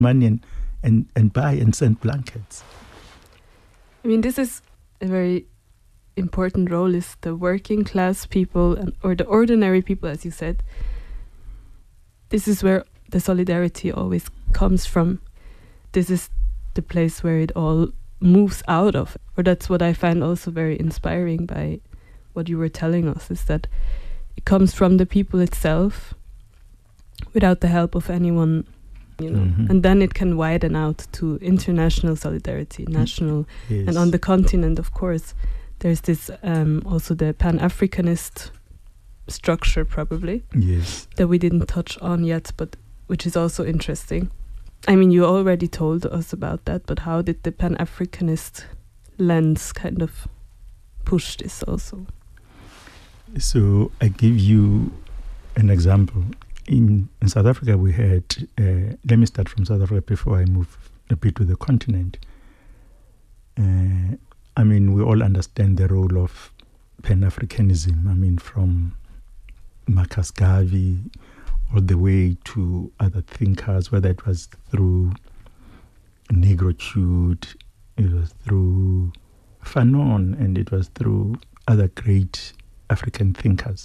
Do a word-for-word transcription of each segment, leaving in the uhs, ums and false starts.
money and, and, and buy and send blankets. I mean, this is a very important role, is the working class people and or the ordinary people, as you said. This is where the solidarity always comes from. This is the place where it all moves out of. Or that's what I find also very inspiring by what you were telling us, is that it comes from the people itself without the help of anyone, you know. Mm-hmm. And then it can widen out to international solidarity, national. Yes. And on the continent, of course, there's this um, also the Pan-Africanist structure, probably. Yes. That we didn't touch on yet, but which is also interesting. I mean, you already told us about that, but how did the Pan-Africanist lens kind of push this also? So I give you an example. In, in South Africa, we had, uh, let me start from South Africa before I move a bit to the continent. Uh, I mean, we all understand the role of Pan-Africanism. I mean, from Marcus Garvey all the way to other thinkers, whether it was through Negritude, it was through Fanon, and it was through other great African thinkers.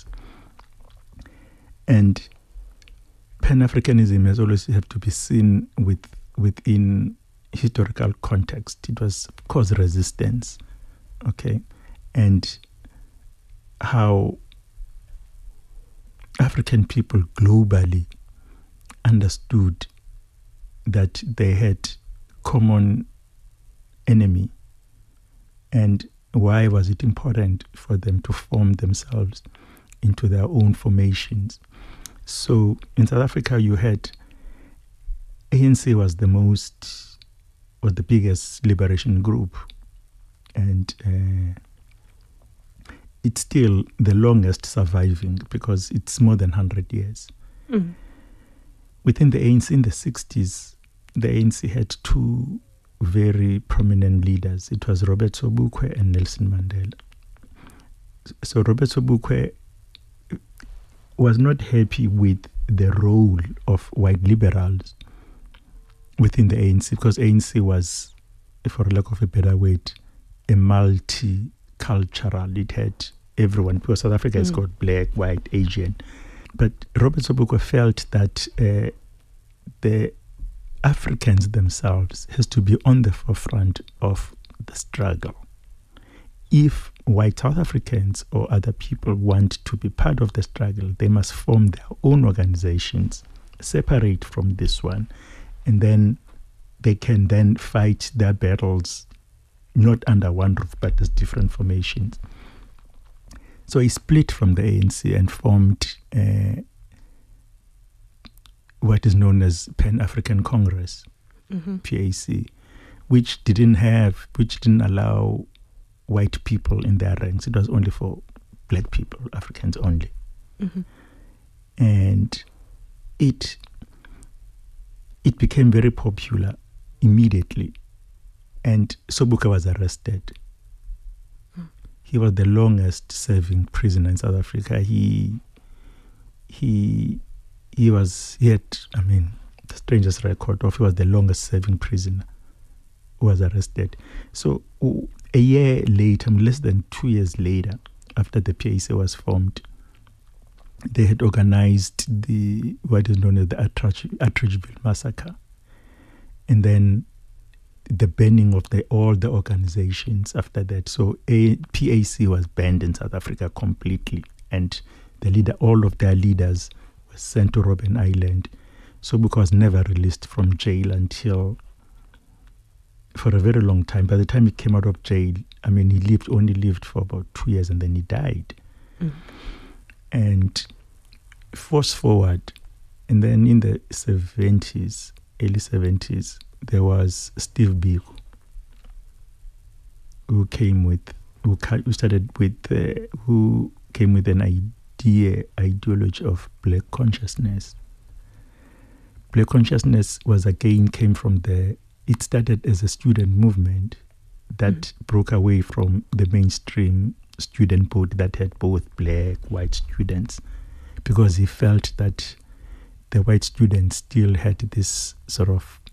And Pan-Africanism has always had to be seen with within historical context. It was, of course, resistance, okay, and how African people globally understood that they had common enemy, and why was it important for them to form themselves into their own formations. So in South Africa, you had A N C was the most, was the biggest liberation group, and uh, it's still the longest surviving because it's more than one hundred years. Mm. Within the A N C in the sixties, the A N C had two very prominent leaders. It was Robert Sobukwe and Nelson Mandela. So Robert Sobukwe was not happy with the role of white liberals within the A N C, because A N C was, for lack of a better word, a multicultural. It had everyone, because South Africa mm. has got black, white, Asian. But Robert Sobukwe felt that uh, the Africans themselves has to be on the forefront of the struggle. If white South Africans or other people want to be part of the struggle, they must form their own organizations, separate from this one, and then they can then fight their battles not under one roof, but as different formations. So he split from the A N C and formed uh, what is known as Pan-African Congress, mm-hmm. P A C, which didn't have, which didn't allow white people in their ranks. It was only for black people, Africans only. Mm-hmm. And it it became very popular immediately. And Sobukwe was arrested. Mm. He was the longest serving prisoner in South Africa. He he he was he had I mean the strangest record of he was the longest serving prisoner who was arrested. So a year later, less than two years later, after the P A C was formed, they had organized the what is known as the Atteridgeville massacre, and then the banning of the all the organizations after that. So a P A C was banned in South Africa completely, and the leader, all of their leaders, were sent to Robben Island. Sobukwe was never released from jail until, for a very long time. By the time he came out of jail, I mean, he lived only lived for about two years, and then he died. Mm. And fast forward, and then in the seventies, early seventies, there was Steve Biko, who came with, who, who started with, uh, who came with an idea, ideology of black consciousness. Black consciousness was again came from the, it started as a student movement that mm. broke away from the mainstream student body that had both black, white students, because he felt that the white students still had this sort of